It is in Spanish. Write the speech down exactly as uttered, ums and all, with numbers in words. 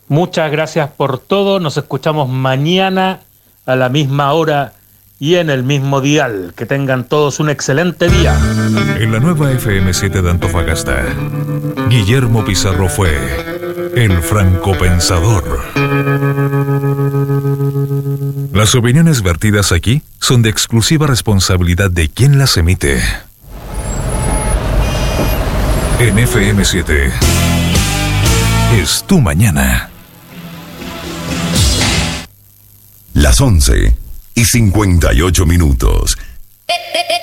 Muchas gracias por todo. Nos escuchamos mañana a la misma hora y en el mismo dial. Que tengan todos un excelente día. En la nueva F M siete de Antofagasta, Guillermo Pizarro fue el francopensador. Las opiniones vertidas aquí son de exclusiva responsabilidad de quien las emite. En F M siete es tu mañana. Las once y cincuenta y ocho minutos.